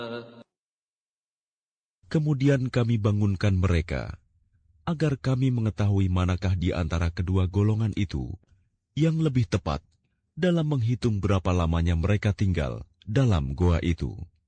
Kemudian kami bangunkan mereka, agar kami mengetahui manakah di antara kedua golongan itu yang lebih tepat dalam menghitung berapa lamanya mereka tinggal dalam goa itu.